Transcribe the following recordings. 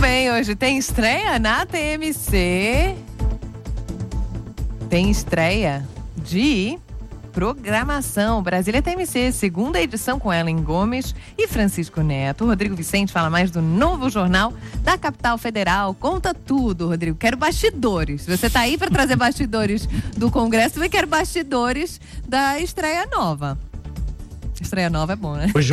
bem, hoje tem estreia na TMC. Tem estreia de programação. Brasília TMC, segunda edição com Ellen Gomes e Francisco Neto. O Rodrigo Vicente fala mais do novo jornal da Capital Federal. Conta tudo, Rodrigo. Quero bastidores. Você tá aí para trazer bastidores do Congresso, eu quero bastidores da estreia nova. Estreia nova é bom, né? Ô,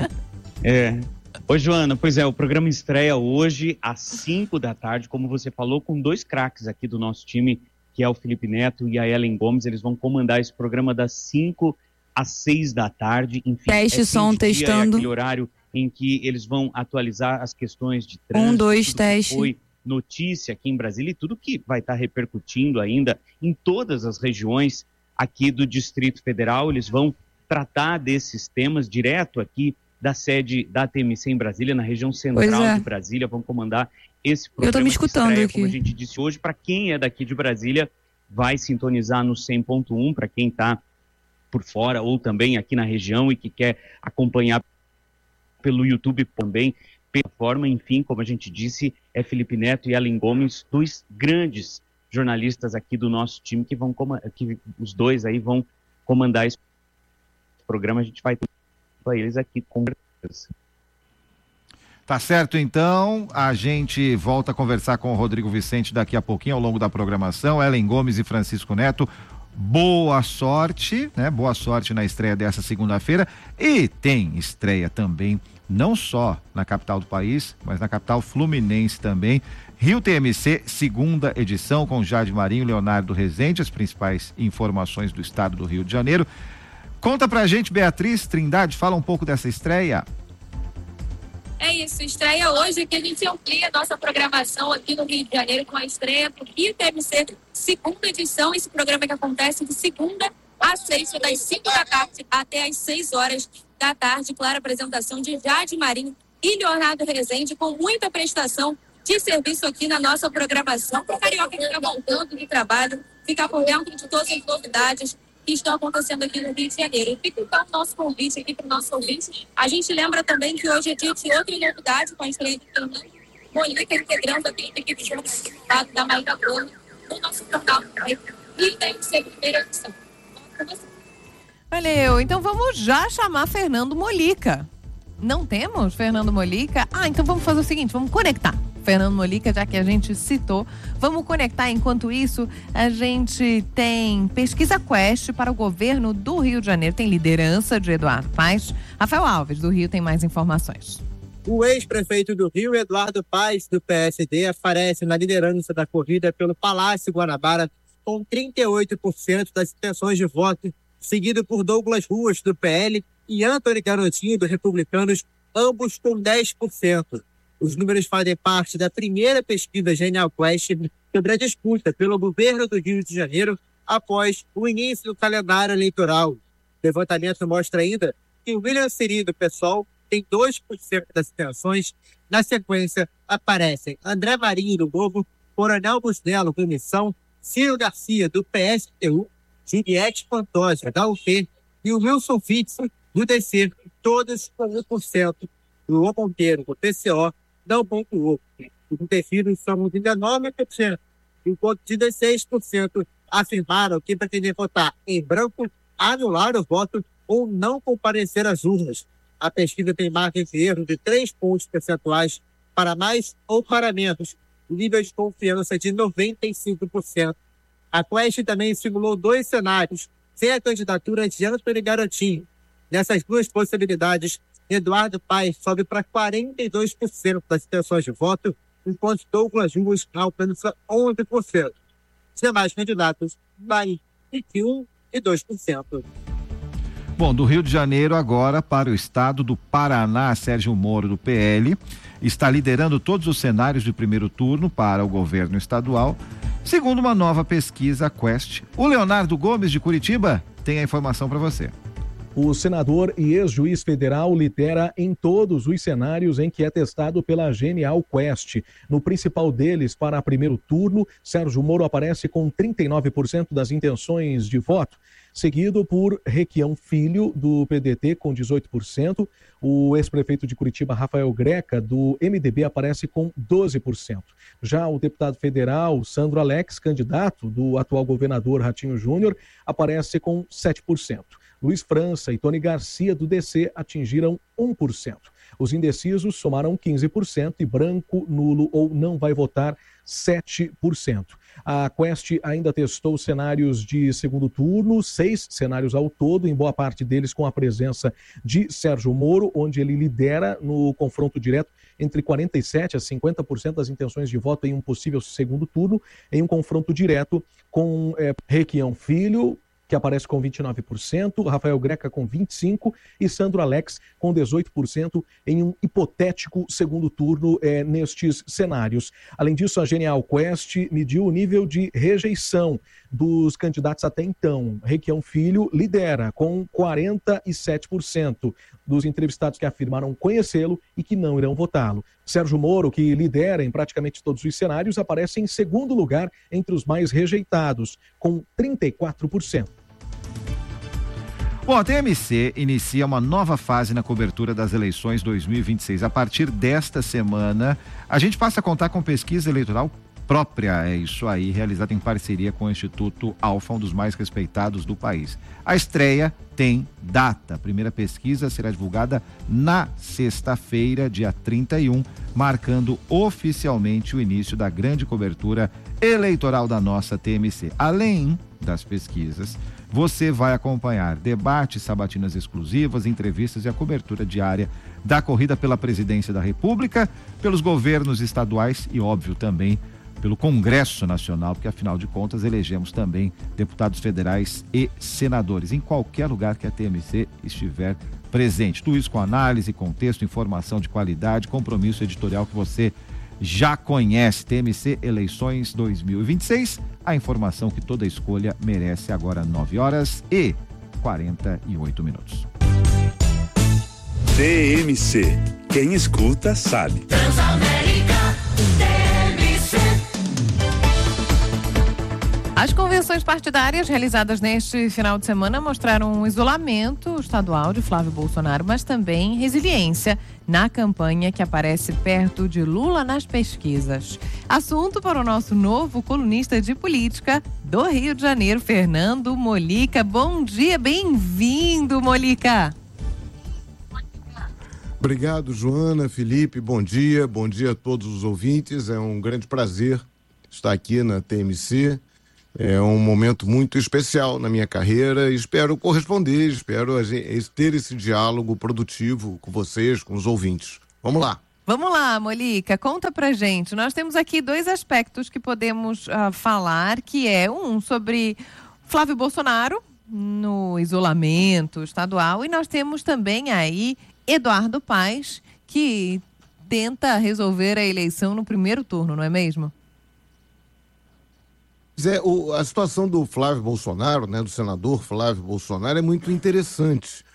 Joana, pois é, o programa estreia hoje às 5 da tarde, como você falou, com dois craques aqui do nosso time, que é o Felipe Neto e a Ellen Gomes. Eles vão comandar esse programa das 5 às 6 da tarde. Enfim, teste, som, testando. É aquele horário em que eles vão atualizar as questões de trânsito. 1, 2, teste. Foi notícia aqui em Brasília e tudo que vai estar repercutindo ainda em todas as regiões aqui do Distrito Federal. Eles vão tratar desses temas direto aqui da sede da TMC em Brasília, na região central de Brasília. Vão comandar esse programa. Eu tô me escutando estreia, aqui. como a gente disse hoje, para quem é daqui de Brasília, vai sintonizar no 100.1, para quem está por fora ou também aqui na região e que quer acompanhar pelo YouTube também, pela forma, enfim, como a gente disse, é Felipe Neto e Ellen Gomes, dois grandes jornalistas aqui do nosso time que os dois aí vão comandar esse programa. A gente vai ter eles aqui com certeza. Tá certo, então, a gente volta a conversar com o Rodrigo Vicente daqui a pouquinho ao longo da programação. Ellen Gomes e Francisco Neto, boa sorte, né? Boa sorte na estreia dessa segunda-feira. E tem estreia também, não só na capital do país, mas na capital fluminense também. Rio TMC, segunda edição, com Jade Marinho, Leonardo Rezende, as principais informações do estado do Rio de Janeiro. Conta pra gente, Beatriz Trindade, fala um pouco dessa estreia. É isso, estreia hoje que a gente amplia a nossa programação aqui no Rio de Janeiro com a estreia do Rio TMC, segunda edição. Esse programa que acontece de segunda a sexta, das 5 da tarde até as 6 horas da tarde. Clara apresentação de Jade Marinho e Leonardo Rezende, com muita prestação de serviço aqui na nossa programação. Para o carioca que está voltando de trabalho, ficar por dentro de todas as novidades que estão acontecendo aqui no Rio de Janeiro. Fica então o nosso convite aqui para o nosso ouvinte. A gente lembra também que hoje é dia de outra novidade com a estreia de Fernando Molina, integrando aqui a equipe de jornalistas da Maíra Bruno, no nosso canal e tem que ser a primeira edição. Valeu, então vamos já chamar Fernando Molica. Não temos Fernando Molica? Então vamos fazer o seguinte, vamos conectar Fernando Molica, já que a gente citou. Vamos conectar. Enquanto isso, a gente tem pesquisa Quest para o governo do Rio de Janeiro. Tem liderança de Eduardo Paes. Rafael Alves, do Rio, tem mais informações. O ex-prefeito do Rio, Eduardo Paes, do PSD, aparece na liderança da corrida pelo Palácio Guanabara com 38% das intenções de voto, seguido por Douglas Ruas, do PL, e Antony Garotinho, do Republicanos, ambos com 10%. Os números fazem parte da primeira pesquisa Genial Quest sobre a disputa pelo governo do Rio de Janeiro após o início do calendário eleitoral. O levantamento mostra ainda que o William Siri, do PSOL, tem 2% das intenções. Na sequência, aparecem André Marinho, do Globo, Coronel Busnello, do Missão, Ciro Garcia, do PSTU, Juliette Pantoja, da UP, e o Wilson Fitz, do DC, todos com 1%. O O Monteiro, do PCO, não pontuou. Os indecisos são 19%, enquanto 16% afirmaram que pretendem votar em branco, anular o voto ou não comparecer às urnas. A pesquisa tem margem de erro de 3 pontos percentuais para mais ou para menos, nível de confiança de 95%. A Quest também simulou 2 cenários, sem a candidatura de Antony Garotinho. Nessas duas possibilidades, Eduardo Paes sobe para 42% das intenções de voto, enquanto Douglas Ruas alcança 11%. Os demais candidatos vaem entre 1% e 2%. Bom, do Rio de Janeiro agora para o estado do Paraná, Sérgio Moro, do PL, está liderando todos os cenários de primeiro turno para o governo estadual, segundo uma nova pesquisa Quest. O Leonardo Gomes, de Curitiba, tem a informação para você. O senador e ex-juiz federal lidera em todos os cenários em que é testado pela Genial Quest. No principal deles, para primeiro turno, Sérgio Moro aparece com 39% das intenções de voto. seguido por Requião Filho, do PDT, com 18%. O ex-prefeito de Curitiba, Rafael Greca, do MDB, aparece com 12%. Já o deputado federal, Sandro Alex, candidato do atual governador Ratinho Júnior, aparece com 7%. Luiz França e Tony Garcia, do DC, atingiram 1%. Os indecisos somaram 15% e branco, nulo ou não vai votar 7%. A Quest ainda testou cenários de segundo turno, 6 cenários ao todo, em boa parte deles com a presença de Sérgio Moro, onde ele lidera no confronto direto entre 47% a 50% das intenções de voto em um possível segundo turno, em um confronto direto com Requião Filho, que aparece com 29%, Rafael Greca com 25% e Sandro Alex com 18% em um hipotético segundo turno nestes cenários. Além disso, a Genial Quest mediu o nível de rejeição dos candidatos até então. Requião Filho lidera com 47% dos entrevistados que afirmaram conhecê-lo e que não irão votá-lo. Sérgio Moro, que lidera em praticamente todos os cenários, aparece em segundo lugar entre os mais rejeitados, com 34%. Bom, a TMC inicia uma nova fase na cobertura das eleições 2026. A partir desta semana, a gente passa a contar com pesquisa eleitoral própria, é isso aí, realizada em parceria com o Instituto Alfa, um dos mais respeitados do país. A estreia tem data. A primeira pesquisa será divulgada na sexta-feira, dia 31, marcando oficialmente o início da grande cobertura eleitoral da nossa TMC. Além das pesquisas, você vai acompanhar debates, sabatinas exclusivas, entrevistas e a cobertura diária da corrida pela presidência da República, pelos governos estaduais e, óbvio, também pelo Congresso Nacional, porque afinal de contas elegemos também deputados federais e senadores em qualquer lugar que a TMC estiver presente. Tudo isso com análise, contexto, informação de qualidade, compromisso editorial que você já conhece. TMC Eleições 2026, a informação que toda escolha merece. Agora 9h48. TMC, quem escuta sabe. Transamérica, TMC. As convenções partidárias realizadas neste final de semana mostraram um isolamento estadual de Flávio Bolsonaro, mas também resiliência na campanha que aparece perto de Lula nas pesquisas. Assunto para o nosso novo colunista de política do Rio de Janeiro, Fernando Molica. Bom dia, bem-vindo, Molica. Obrigado, Joana, Felipe, bom dia a todos os ouvintes. É um grande prazer estar aqui na TMC. É um momento muito especial na minha carreira e espero corresponder, espero ter esse diálogo produtivo com vocês, com os ouvintes. Vamos lá. Vamos lá, Molica, conta pra gente. Nós temos aqui 2 aspectos que podemos falar, que é um sobre Flávio Bolsonaro no isolamento estadual e nós temos também aí Eduardo Paes, que tenta resolver a eleição no primeiro turno, não é mesmo? A situação do Flávio Bolsonaro, né, do senador Flávio Bolsonaro, é muito interessante.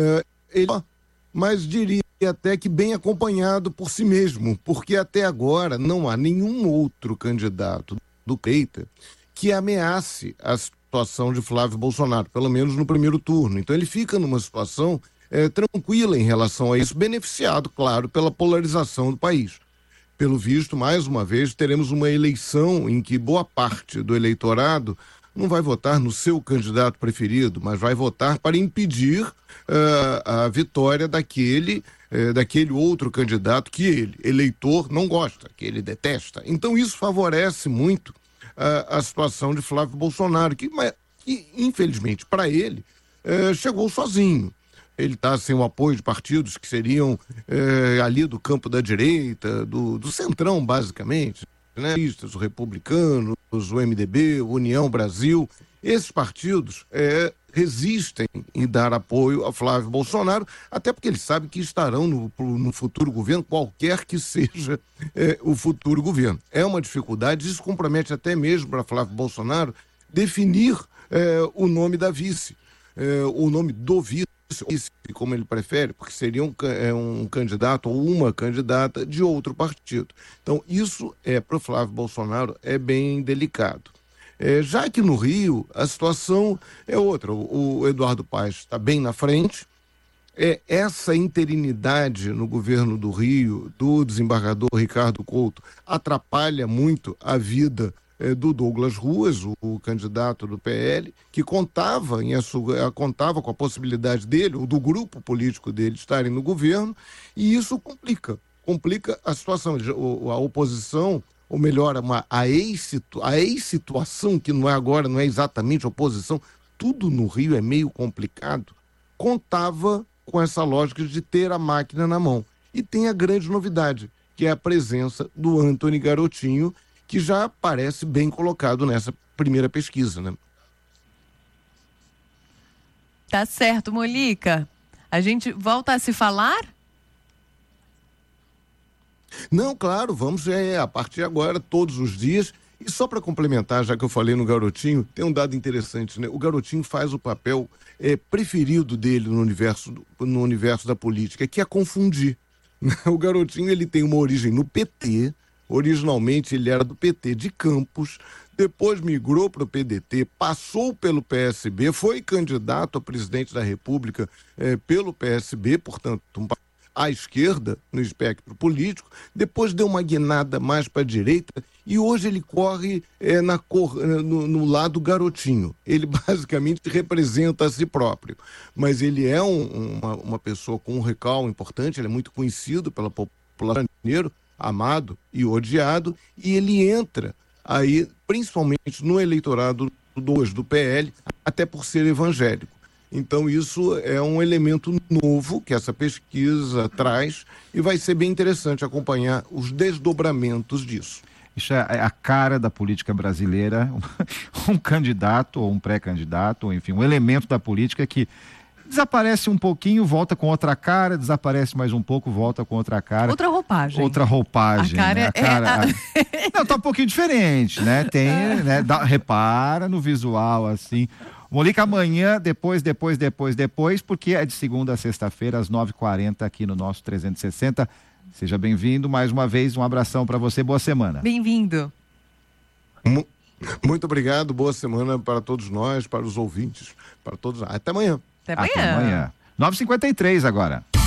Mas diria até que bem acompanhado por si mesmo, porque até agora não há nenhum outro candidato do Keita que ameace a situação de Flávio Bolsonaro, pelo menos no primeiro turno. Então ele fica numa situação tranquila em relação a isso, beneficiado, claro, pela polarização do país. Pelo visto, mais uma vez, teremos uma eleição em que boa parte do eleitorado não vai votar no seu candidato preferido, mas vai votar para impedir a vitória daquele outro candidato que ele, eleitor, não gosta, que ele detesta. Então isso favorece muito a situação de Flávio Bolsonaro, que infelizmente, para ele, chegou sozinho. Ele está sem o apoio de partidos que seriam ali do campo da direita, do centrão, basicamente, né? Os republicanos, o MDB, o União Brasil. Esses partidos resistem em dar apoio a Flávio Bolsonaro, até porque eles sabem que estarão no futuro governo, qualquer que seja o futuro governo. É uma dificuldade, isso compromete até mesmo para Flávio Bolsonaro definir o nome da vice, o nome do vice, como ele prefere, porque seria um candidato ou uma candidata de outro partido. Então, isso para o Flávio Bolsonaro é bem delicado. Já aqui no Rio, a situação é outra. O Eduardo Paes está bem na frente. Essa interinidade no governo do Rio, do desembargador Ricardo Couto, atrapalha muito a vida do Douglas Ruas, o candidato do PL, que contava com a possibilidade dele, ou do grupo político dele, estarem no governo, e isso complica a situação. A oposição, ou melhor, a ex-situação, que não é exatamente oposição, tudo no Rio é meio complicado, contava com essa lógica de ter a máquina na mão. E tem a grande novidade, que é a presença do Antony Garotinho, que já parece bem colocado nessa primeira pesquisa, né? Tá certo, Molica. A gente volta a se falar? Não, claro, vamos a partir de agora, todos os dias. E só para complementar, já que eu falei no Garotinho, tem um dado interessante, né? O Garotinho faz o papel preferido dele no universo da política, que é confundir. O Garotinho, ele tem uma origem no PT, originalmente ele era do PT de Campos, depois migrou para o PDT, passou pelo PSB, foi candidato a presidente da República pelo PSB, portanto, à esquerda no espectro político, depois deu uma guinada mais para a direita e hoje ele corre no lado garotinho. Ele basicamente representa a si próprio, mas ele é uma pessoa com um recall importante, ele é muito conhecido pela população brasileira, amado e odiado, e ele entra aí principalmente no eleitorado do PL, até por ser evangélico. Então isso é um elemento novo que essa pesquisa traz e vai ser bem interessante acompanhar os desdobramentos disso. Isso é a cara da política brasileira, um candidato ou um pré-candidato, ou enfim, um elemento da política que desaparece um pouquinho, volta com outra cara, desaparece mais um pouco, volta com outra cara. Outra roupagem. Outra roupagem. A cara, né? Não, tá um pouquinho diferente, né? Tem, né? Repara no visual, assim. Molica, amanhã, depois, porque é de segunda a sexta-feira, às 9h40, aqui no nosso 360. Seja bem-vindo, mais uma vez, um abração para você, boa semana. Bem-vindo. Muito obrigado, boa semana para todos nós, para os ouvintes, para todos. Até amanhã. Até amanhã. 9h53 agora.